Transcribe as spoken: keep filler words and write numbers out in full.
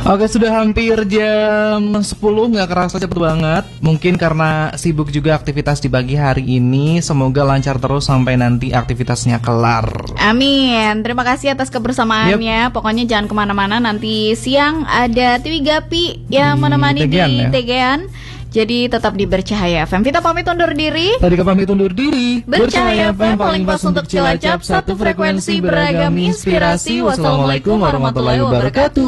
Oke, sudah hampir jam sepuluh, nggak kerasa cepet banget. Mungkin karena sibuk juga aktivitas di pagi hari ini. Semoga lancar terus sampai nanti aktivitasnya kelar. Amin. Terima kasih atas kebersamaannya. Yep. Pokoknya jangan kemana-mana. Nanti siang ada Tiwi Gapi yang di menemani Tegean, di ya? Tegean. Jadi tetap di Bercahaya F M. Vita pamit undur diri. Tadi pamit undur diri. Bercahaya F M paling pas untuk Cilacap. Satu frekuensi beragam inspirasi. Wassalamualaikum warahmatullahi wabarakatuh.